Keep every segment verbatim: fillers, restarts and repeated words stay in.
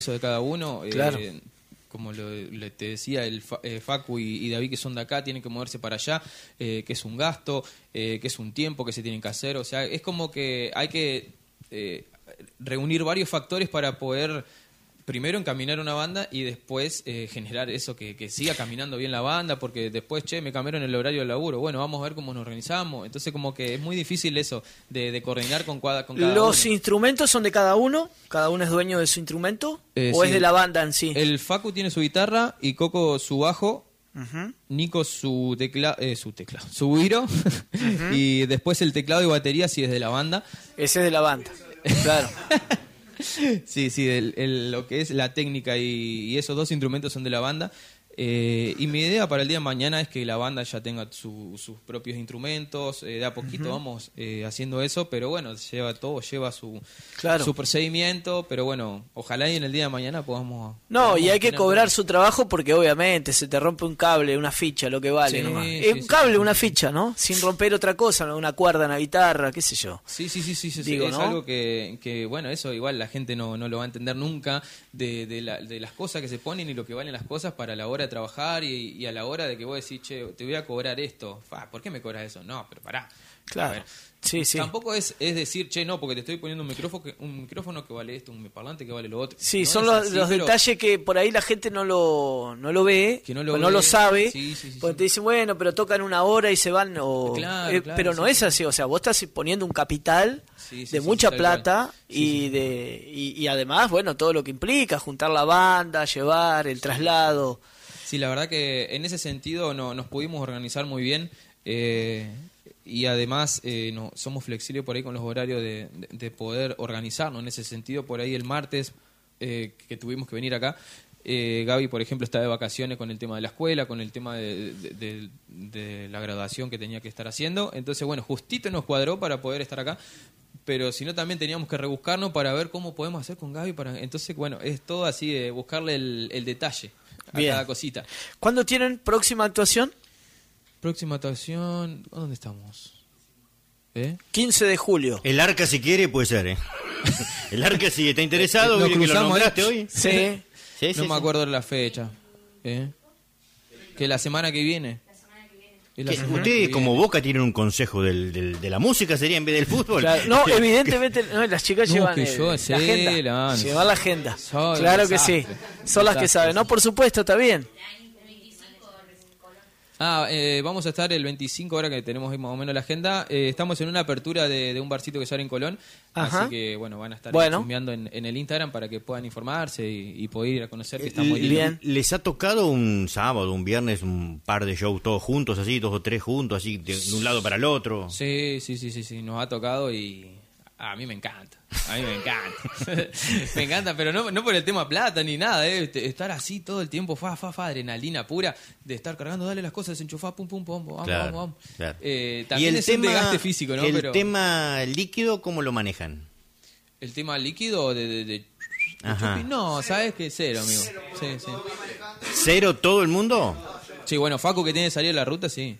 de cada uno. Claro. Eh, como lo, le, te decía, el eh, Facu y, y David, que son de acá, tienen que moverse para allá, eh, que es un gasto, eh, que es un tiempo que se tienen que hacer. O sea, es como que hay que eh, reunir varios factores para poder primero encaminar una banda y después eh, generar eso, que, que siga caminando bien la banda, porque después, che, me cambiaron el horario del laburo, bueno, vamos a ver cómo nos organizamos. Entonces como que es muy difícil eso, de, de coordinar con cada, con cada ¿Los uno. instrumentos son de cada uno? ¿Cada uno es dueño de su instrumento? Eh, ¿O sí. es de la banda en sí? El Facu tiene su guitarra y Coco su bajo, Uh-huh. Nico su teclado, eh, su teclado, su guiro, uh-huh. Y después el teclado y batería sí es de la banda. Ese es de la banda, claro. Sí, sí, el, el, lo que es la técnica y, y esos dos instrumentos son de la banda. Eh, y mi idea para el día de mañana es que la banda ya tenga su, sus propios instrumentos. Eh, de a poquito uh-huh. vamos eh, haciendo eso, pero bueno, lleva todo, lleva su, claro. su procedimiento. Pero bueno, ojalá y en el día de mañana podamos. No, podamos y hay que cobrar todo. su trabajo porque obviamente se te rompe un cable, una ficha, lo que vale. Sí, nomás. sí, Es un sí, cable, sí. una ficha, ¿no? Sin romper otra cosa, ¿no? Una cuerda, una guitarra, qué sé yo. Sí, sí, sí, sí, sí, Digo, es ¿no? algo que, que, bueno, eso igual la gente no, no lo va a entender nunca de, de, la, de las cosas que se ponen y lo que valen las cosas para la hora de trabajar y, y a la hora de que vos decís, che, te voy a cobrar esto. Fa, ¿por qué me cobras eso? No, pero pará. Claro. A ver, Sí, sí. tampoco es, es decir, che, no, porque te estoy poniendo un micrófono que, un micrófono que vale esto, un parlante que vale lo otro. Sí, no son es los, así, los pero- detalles que por ahí la gente no lo, no lo ve, Que no lo o no ve. lo sabe, Sí, sí, sí, porque sí. te dicen, bueno, pero tocan una hora y se van, o... Claro, eh, claro, pero no sí, es sí. así, o sea, vos estás poniendo un capital Sí, sí, de sí, mucha tal plata cual. y, Sí, sí. de y, y además, bueno, todo lo que implica, juntar la banda, llevar el traslado. Sí, la verdad que en ese sentido no, nos pudimos organizar muy bien eh, y además eh, no, somos flexibles por ahí con los horarios de, de, de poder organizarnos. En ese sentido, por ahí el martes eh, que tuvimos que venir acá, eh, Gaby, por ejemplo, está de vacaciones con el tema de la escuela, con el tema de, de, de, de la graduación que tenía que estar haciendo. Entonces, bueno, justito nos cuadró para poder estar acá. Pero si no, también teníamos que rebuscarnos para ver cómo podemos hacer con Gaby. Para... Entonces, bueno, es todo así de buscarle el, el detalle a Bien. cada cosita. ¿Cuándo tienen próxima actuación? Próxima actuación, ¿dónde estamos? ¿Eh? quince de julio. El Arca, si quiere, puede ser, ¿eh? El Arca, si está interesado, Nos mire que lo cruzamos, nombraste ¿eh? hoy. Sí. Sí, No sí, me sí. acuerdo de la fecha. ¿Eh? Que la semana que viene. Es la Que semana ustedes, que como viene. Boca, tienen un consejo del, del- de la música, sería en vez del fútbol. Claro, no, evidentemente, no, las chicas No, llevan que el- yo la sé, agenda. la- Llevan la agenda. Soy Claro un que sí. desastre. Son las que Desastre, saben. No, sí. por supuesto, está bien. Ah, eh, vamos a estar el veinticinco, ahora que tenemos ahí más o menos la agenda. Eh, estamos en una apertura de, de un barcito que se abre en Colón. Ajá. Así que, bueno, van a estar Bueno. chusmeando en, en el Instagram para que puedan informarse y, y poder ir a conocer, que está Eh, muy lindo. bien. ¿Les ha tocado un sábado, un viernes, un par de shows todos juntos, así, dos o tres juntos, así, de, de un lado para el otro? Sí, sí, sí, sí, sí, nos ha tocado y a mí me encanta, a mí me encanta, me encanta, pero no, no por el tema plata ni nada, ¿eh? Este, estar así todo el tiempo, fa, fa, fa, adrenalina pura, de estar cargando, dale las cosas, desenchufar, pum, pum, pum, vamos, Claro, vamos, vamos. claro. Eh, Y también el es un tema, desgaste físico, ¿no? el Pero tema líquido, ¿cómo lo manejan? el tema líquido de... de, de- de Ajá. chupi, no, sabes que cero, amigo. Sí, sí. ¿Cero todo el mundo? Sí, bueno, Facu que tiene que salir de la ruta, sí.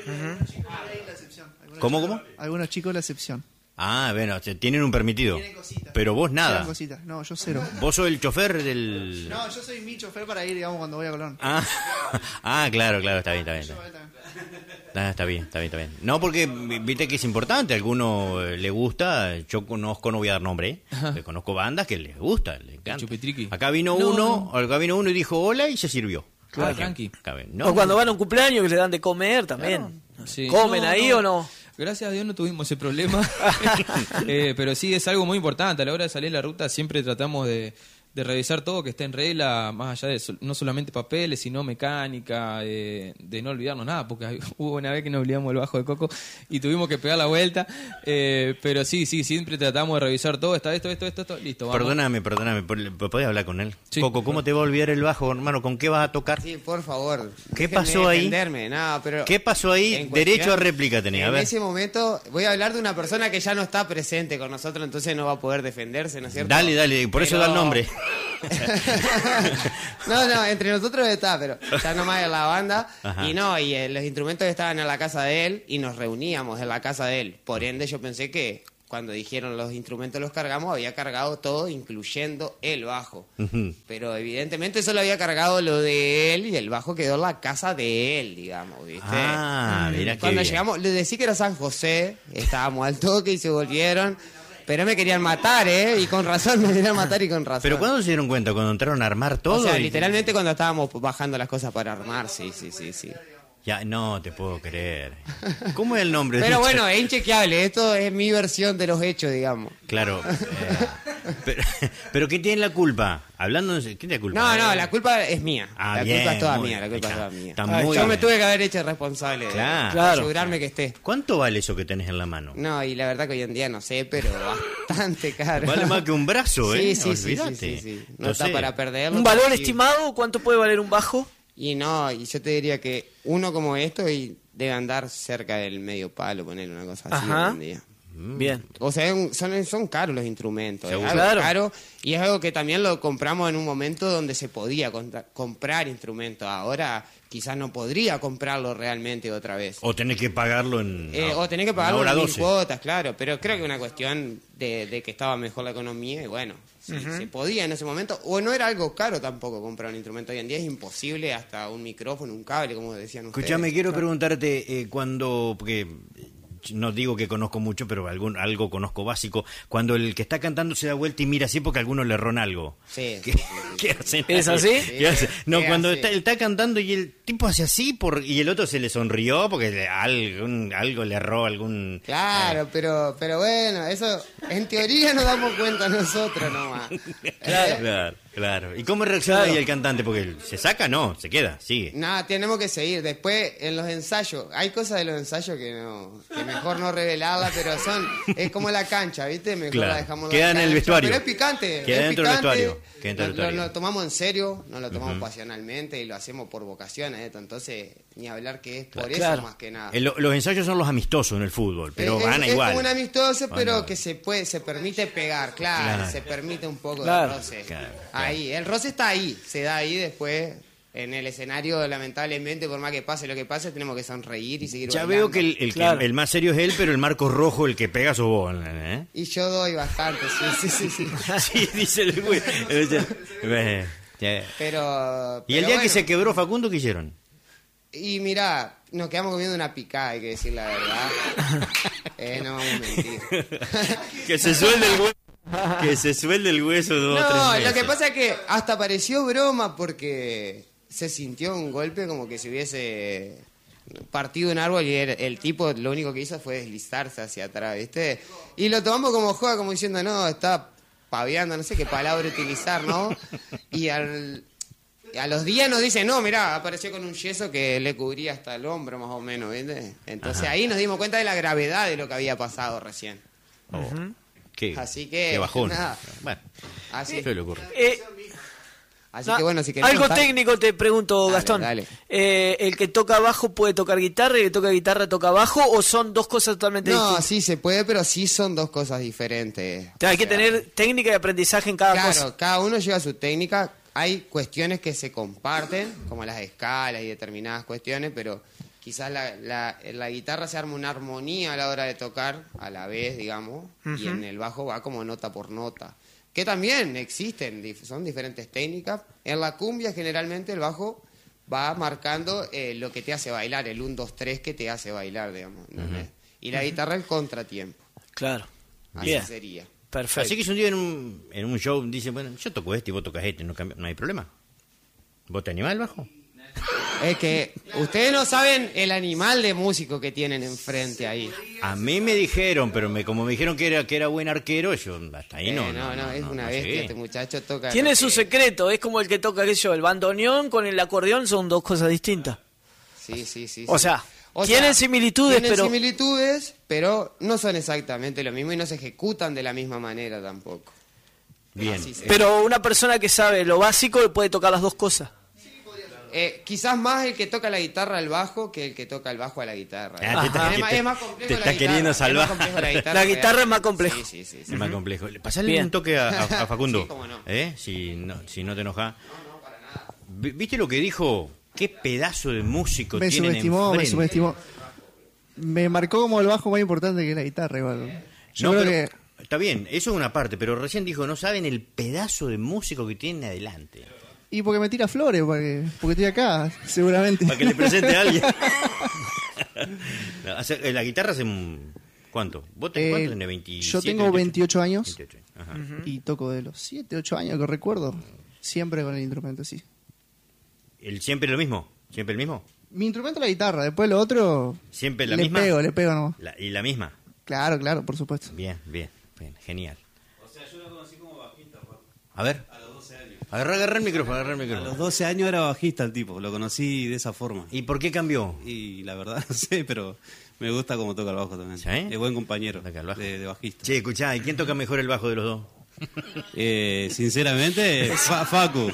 ¿Cómo, cómo? Algunos chicos la excepción. Ah, bueno, se- tienen un permitido. Tienen cositas. Pero vos Tienen nada. cositas. No, yo cero. Vos sos el chofer del... No, yo soy mi chofer para ir, digamos, cuando voy a Colón. Ah, ah, claro, claro, está bien, está bien. Está bien. Ah, está bien, está bien, está bien. No, porque vi- viste que es importante, a alguno eh, le gusta, yo conozco, no voy a dar nombre, ¿eh? Pero conozco bandas que les gusta, les encanta. chupitriqui. Acá vino No, uno, no. acá vino uno y dijo hola y se sirvió. Claro, Por ejemplo. tranqui. Acá ven, no, O cuando van a un cumpleaños que le dan de comer también. Sí. ¿Comen No, ahí no. o no? Gracias a Dios no tuvimos ese problema. Eh, pero sí es algo muy importante. A la hora de salir a la ruta siempre tratamos de, de revisar todo que esté en regla, más allá de sol- no solamente papeles, sino mecánica, eh, de no olvidarnos nada, porque hay- hubo una vez que nos olvidamos el bajo de Coco y tuvimos que pegar la vuelta. Eh, pero sí, sí, siempre tratamos de revisar todo. Está esto, esto, esto, esto. Listo, vamos. Perdóname, perdóname, ¿po- ¿podés hablar con él? Sí. Coco, ¿cómo te va a olvidar el bajo, hermano? ¿Con qué vas a tocar? Sí, por favor. ¿Qué déjenme pasó ahí? defenderme. No, pero ¿Qué pasó ahí? en Derecho cuestión- a réplica tenía, a En ver. ese momento voy a hablar de una persona que ya no está presente con nosotros, entonces no va a poder defenderse, ¿no es cierto? Dale, dale, por eso Pero- da el nombre. no, no, entre nosotros está, pero está nomás en la banda. Ajá. Y no, y eh, los instrumentos estaban en la casa de él y nos reuníamos en la casa de él. Por ende, yo pensé que cuando dijeron los instrumentos los cargamos, había cargado todo, incluyendo el bajo. Ujú. Pero evidentemente solo había cargado lo de él y el bajo quedó en la casa de él, digamos, ¿viste? Ah, mira qué Cuando bien. llegamos, les decí que era San José, estábamos al toque y se volvieron, pero me querían matar, ¿eh? Y con razón, me querían matar y con razón. Pero ¿cuándo se dieron cuenta? Cuando entraron a armar todo. O sea, y- literalmente cuando estábamos bajando las cosas para armar, sí, sí, sí, sí. Ya, no te puedo creer. ¿Cómo es el nombre? Pero de- bueno, es inchequeable, esto es mi versión de los hechos, digamos. Claro. eh, pero, pero ¿quién tiene la culpa? Hablando de... ¿Quién tiene la culpa? No, no, la culpa es mía. Ah, la bien, culpa es toda muy mía, la bien. culpa es Está- toda mía. está Ah, muy yo bien. me tuve que haber hecho responsable de, Claro. de Claro. asegurarme que esté. ¿Cuánto vale eso que tenés en la mano? No, y la verdad que hoy en día no sé, pero bastante caro. Vale más que un brazo, ¿eh? Sí, sí, sí, Olvídate. sí, sí, sí. No Entonces, está para perderlo. ¿Un valor pero sí. estimado? ¿Cuánto puede valer un bajo? Y no, y yo te diría que uno como esto y debe andar cerca del medio palo, poner una cosa así Ajá. hoy en día. Bien. O sea, es un- son, son caros los instrumentos. Es Seguro. algo Claro. caro y es algo que también lo compramos en un momento donde se podía contra- comprar instrumentos. Ahora quizás no podría comprarlo realmente otra vez. O tenés que pagarlo en... Eh, no, o tenés que en pagarlo hora en mil doce. cuotas, claro. Pero creo que es una cuestión de, de que estaba mejor la economía y bueno, si se podía en ese momento. O no era algo caro tampoco comprar un instrumento. Hoy en día es imposible hasta un micrófono, un cable, como decían ustedes. Escuchame, quiero preguntarte eh, cuando... Porque no digo que conozco mucho, pero algún, algo conozco básico. Cuando el que está cantando se da vuelta y mira así porque a algunos le erran algo. Sí. ¿Qué, qué hacen? ¿Es así? ¿Qué hacen? No, Es cuando así. está, él está cantando y el tipo hace así por y el otro se le sonrió porque le- algún, algo le erró, algún... Claro, pero, pero bueno, eso en teoría nos damos cuenta nosotros nomás. Claro, claro, claro. ¿Y cómo reacciona Claro. ahí el cantante? Porque se saca, no, se queda, sigue. Nada, tenemos que seguir. Después, en los ensayos, hay cosas de los ensayos que no, que mejor no revelarlas, pero son, es como la cancha, ¿viste? Mejor Claro. la dejamos Queda en la el cancha. vestuario. Pero es picante. Queda es dentro del picante. vestuario. Queda dentro del Lo- lo, vestuario. lo tomamos en serio, no lo tomamos pasionalmente y lo hacemos por vocación, ¿eh? Entonces, ni hablar que es por Claro. eso más que nada. Eh, lo- los ensayos son los amistosos en el fútbol, pero es, gana es igual. como un amistoso, Van pero igual. que se puede, se permite pegar, claro, Claro. se permite un poco Claro. de roce. Claro, claro. Ahí, el roce está ahí, se da ahí después. En el escenario, lamentablemente, por más que pase lo que pase, tenemos que sonreír y seguir Ya bailando. veo que el, el, que- Claro. el más serio es él, pero el marco rojo, el que pega sos vos. ¿eh? Y yo doy bastante, sí, sí, sí, sí. Sí, dice el güey. Eh, ya. Pero, ¿Y el pero día que bueno. se quebró Facundo, qué hicieron? Y mirá, nos quedamos comiendo una picada, hay que decir la verdad. Eh, no vamos a mentir. Que se suelde el hueso. Que se suelde el hueso dos o No, tres lo meses. que pasa es que hasta pareció broma porque se sintió un golpe como que si hubiese partido un árbol y el, el tipo lo único que hizo fue deslizarse hacia atrás, ¿viste? Y lo tomamos como joda, como diciendo, no, está paviando, no sé qué palabra utilizar, ¿no? Y al, a los días nos dicen, no, mirá, apareció con un yeso que le cubría hasta el hombro más o menos, ¿viste? Entonces Ajá. ahí nos dimos cuenta de la gravedad de lo que había pasado recién. Oh, qué, Así que, qué bajón. nada. Bueno, Así, ¿qué le ocurre? Eh, así no, que bueno, si querés algo contar- técnico te pregunto, Dale, Gastón. dale. Eh, ¿El que toca bajo puede tocar guitarra y el que toca guitarra toca bajo o son dos cosas totalmente No, distintas? sí se puede, pero sí son dos cosas diferentes. O sea, hay O que sea, tener técnica y aprendizaje en cada Claro, cosa. cada uno lleva su técnica. Hay cuestiones que se comparten, como las escalas y determinadas cuestiones, pero quizás la, la, en la guitarra se arma una armonía a la hora de tocar a la vez, digamos, y en el bajo va como nota por nota. Que también existen, dif- son diferentes técnicas. En la cumbia generalmente el bajo va marcando eh, lo que te hace bailar, el uno, dos, tres que te hace bailar, digamos. ¿entendés? Y la guitarra el contratiempo. Claro. Así Bien. sería. Perfecto. Así que si un día en un, en un show dice, bueno, yo toco este y vos tocas este, no, cambia- no hay problema. ¿Vos te animás al bajo? Es que ustedes no saben el animal de músico que tienen enfrente ahí. A mí me dijeron, pero me, como me dijeron que era que era buen arquero, yo hasta ahí no. Eh, no, no, es una no bestia. llegué. Este muchacho toca. Tiene lo su que- secreto, es como el que toca, qué sé yo, el bandoneón con el acordeón son dos cosas distintas. Sí, sí, sí. O sí. sea, O tienen sea, similitudes, tienen pero... similitudes, pero no son exactamente lo mismo y no se ejecutan de la misma manera tampoco. Bien. Así se- Pero una persona que sabe lo básico puede tocar las dos cosas. Eh, quizás más el que toca la guitarra al bajo que el que toca el bajo a la guitarra. Ah, te está- es, más, te- es más complejo te la está guitarra, queriendo es más salvar. complejo la guitarra, La que- guitarra es más complejo. Sí, sí, sí. sí. Es más complejo. Pasale Bien. un toque a, a- a Facundo. Sí, cómo no. ¿Eh? Si no, si no te enoja. Vi- ¿Viste lo que dijo? ¿Qué pedazo de músico Me tienen subestimó, me enfrente? subestimó. Me marcó como el bajo más importante que la guitarra, igual. Yo No, creo pero- que Está bien, eso es una parte, pero recién dijo, no saben el pedazo de músico que tiene adelante. y porque me tira flores, porque, porque estoy acá, seguramente. Para que le presente a alguien. No, hace- la guitarra hace... un- ¿Cuánto? ¿Vos tenés Eh, cuánto? ¿Tenés veintisiete, yo tengo veintiocho años veintiocho. Ajá. y toco de los siete, ocho años que recuerdo, siempre con el instrumento, sí. ¿El siempre lo mismo? ¿Siempre el mismo? Mi instrumento es la guitarra, después lo otro ¿Siempre la le misma? pego, le pego nomás. La- ¿Y la misma? Claro, claro, por supuesto. Bien, bien, bien, genial. O sea, yo lo conocí como bajista. A ver. A los doce años. Agarra, agarra el micrófono, agarra el A micrófono. los doce años era bajista el tipo, lo conocí de esa forma. ¿Y por qué cambió? Y la verdad no sé, pero me gusta cómo toca el bajo también. ¿Sí? Es buen compañero Toca el bajo. de, de bajista. Che, escuchá, ¿y quién toca mejor el bajo de los dos? Eh, sinceramente, Fa- Facu.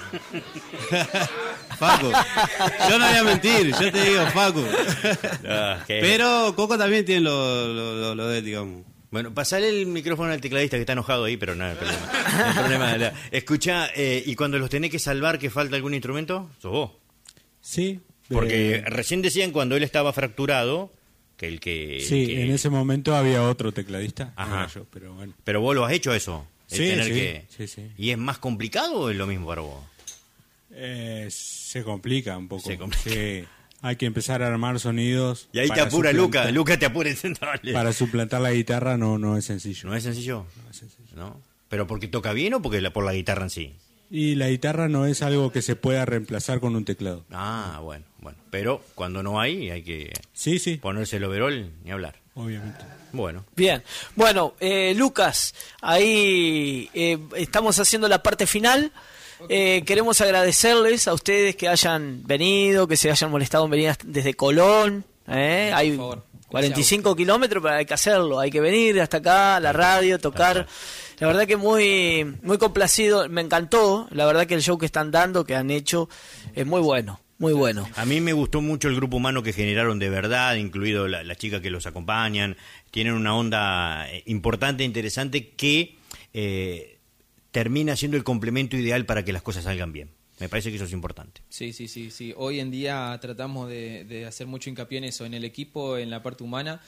Facu. Yo no voy a mentir, yo te digo Facu. Ah, qué- Pero Coco también tiene lo, lo, lo- lo de él, digamos. Bueno, pasale el micrófono al tecladista que está enojado ahí, pero no hay problema. No hay problema. La- Escuchá, eh, ¿y cuando los tenés que salvar que falta algún instrumento? ¿Sos vos? Sí. Porque eh, recién decían cuando él estaba fracturado que el que... sí, que- en ese momento había otro tecladista, no Ajá. era yo, pero bueno. Pero vos lo has hecho eso. el Sí, tener sí, que- sí, sí. ¿Y es más complicado o es lo mismo para vos? Eh, se complica un poco. Se complica. Sí, hay que empezar a armar sonidos. Y ahí te para apura suplantar- Luca, Luca te apura. Dale. Para suplantar la guitarra no, no es sencillo. ¿No es sencillo? No es sencillo. ¿No? ¿Pero porque toca bien o porque la, por la guitarra en sí? Y la guitarra no es algo que se pueda reemplazar con un teclado. Ah, bueno, bueno. Pero cuando no hay, hay que Sí, sí, ponerse el overall ni hablar. obviamente. Bueno. Bien, bueno, eh, Lucas, ahí eh, estamos haciendo la parte final. Eh, queremos agradecerles a ustedes que hayan venido, que se hayan molestado en venir hasta- desde Colón. ¿eh? Hay Por favor. cuarenta y cinco kilómetros, pero hay que hacerlo, hay que venir hasta acá, a la radio, tocar. La verdad que muy, muy complacido, me encantó. La verdad que el show que están dando, que han hecho, es muy bueno, muy bueno. A mí me gustó mucho el grupo humano que generaron de verdad, incluido la- las chicas que los acompañan. Tienen una onda eh, importante e interesante que eh, termina siendo el complemento ideal para que las cosas salgan bien. Me parece que eso es importante. Sí, sí, sí, sí. Hoy en día tratamos de, de hacer mucho hincapié en eso, en el equipo, en la parte humana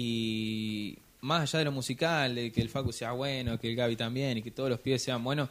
y más allá de lo musical, de que el Facu sea bueno, que el Gaby también y que todos los pibes sean buenos,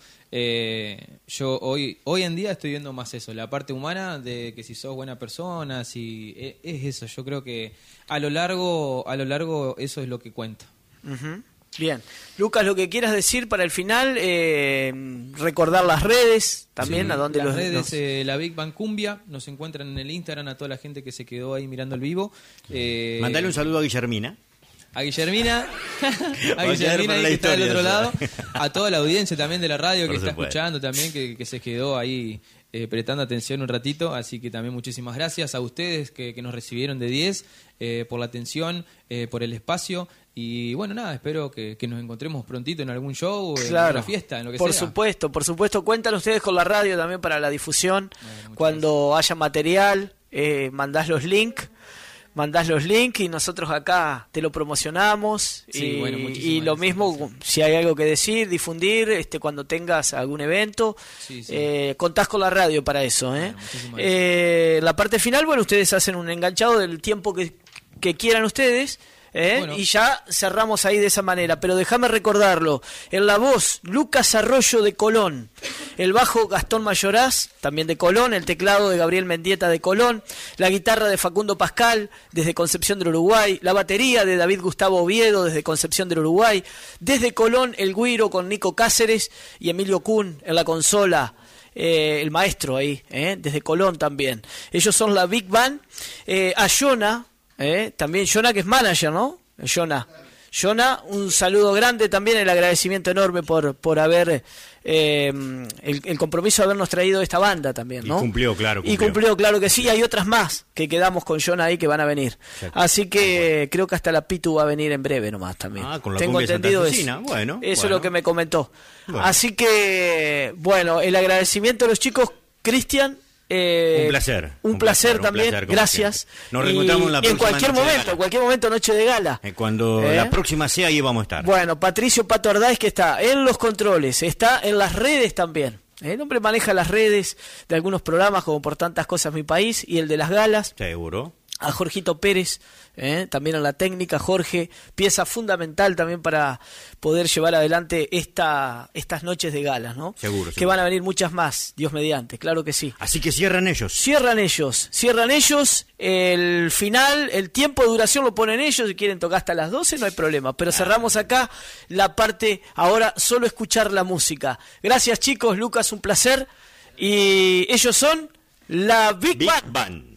eh, yo hoy hoy en día estoy viendo más eso, la parte humana de que si sos buena persona, si es, es eso. Yo creo que a lo largo a lo largo eso es lo que cuenta. Ujú. Bien, Lucas, lo que quieras decir para el final, eh, recordar las redes también, a donde Las los redes, nos- eh, la Big Bang Cumbia, nos encuentran en el Instagram a toda la gente que se quedó ahí mirando el vivo. Eh, Mandale un saludo a Guillermina. A Guillermina, a Va a quedar Guillermina para ahí la que está del historia otro lado, eso. a toda la audiencia también de la radio Por que está supuesto. escuchando también, que, que se quedó ahí eh, prestando atención un ratito, así que también muchísimas gracias a ustedes que, que nos recibieron de diez, eh, por la atención, eh, por el espacio, y bueno, nada, espero que, que nos encontremos prontito en algún show, en Claro, una fiesta, en lo que por sea. supuesto, por supuesto, cuentan ustedes con la radio también para la difusión, muchas cuando haya material, eh, mandás los links, mandás los links y nosotros acá te lo promocionamos. Sí, y, bueno, muchísimas y lo gracias, mismo, gracias. si hay algo que decir, difundir, este cuando tengas algún evento, Sí, sí. eh, contás con la radio para eso. ¿eh? Bueno, muchísimas Eh, la parte final, bueno, ustedes hacen un enganchado del tiempo que, que quieran ustedes. ¿eh? Bueno. Y ya cerramos ahí de esa manera, pero déjame recordarlo, en la voz Lucas Arroyo de Colón, el bajo Gastón Mayoraz, también de Colón, el teclado de Gabriel Mendieta de Colón, la guitarra de Facundo Pascal desde Concepción del Uruguay, la batería de David Gustavo Oviedo desde Concepción del Uruguay, desde Colón el güiro con Nico Cáceres y Emilio Kuhn en la consola. Eh, el maestro ahí, eh, desde Colón también. Ellos son la Big Band. Eh, a Jonah, eh, también Jonah que es manager, ¿no? Jonah. Jonah, un saludo grande también, el agradecimiento enorme por, por haber, eh, el, el compromiso de habernos traído esta banda también, Y ¿no? cumplió, claro, Y cumplió. cumplió, claro que sí, hay otras más que quedamos con Jonah ahí que van a venir. Exacto. Así que creo que hasta la Pitu va a venir en breve nomás también. Ah, con la Tengo cumbia entendido eso. santafesina. Bueno, Eso es bueno. lo que me comentó. Bueno. Así que, bueno, el agradecimiento a los chicos, Cristian. eh, Un placer, Un, un placer placer, un también, placer, como gracias. siempre. Nos reencontramos en la Y en próxima cualquier noche de momento, gala. en cualquier momento, noche de gala. Eh, Cuando ¿Eh? la próxima sea, ahí vamos a estar. Bueno, Patricio Pato Ardáiz, que está en los controles, está en las redes también. El hombre maneja las redes de algunos programas, como Por Tantas Cosas Mi País y el de las galas. Seguro. a Jorgito Pérez, eh, también a la técnica. Jorge, pieza fundamental también para poder llevar adelante esta estas noches de galas, ¿no? Seguro, Que seguro. van a venir muchas más, Dios mediante, claro que sí. Así que cierran ellos. Cierran ellos, cierran ellos, el final, el tiempo de duración lo ponen ellos, si quieren tocar hasta las doce no hay problema, pero cerramos acá la parte, ahora solo escuchar la música. Gracias chicos, Lucas, un placer, y ellos son la Big, Big Band. Band.